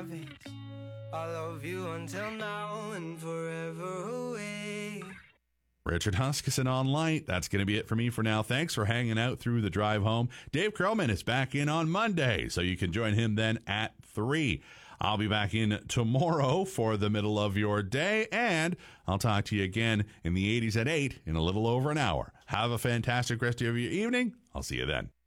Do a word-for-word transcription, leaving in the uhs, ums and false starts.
of it. I love you until now and forever away. Richard Huskisson on Light. That's going to be it for me for now. Thanks for hanging out through the drive home. Dave Krellman is back in on Monday, so you can join him then at three. I'll be back in tomorrow for the middle of your day, and I'll talk to you again in the eighties at eight in a little over an hour. Have a fantastic rest of your evening. I'll see you then.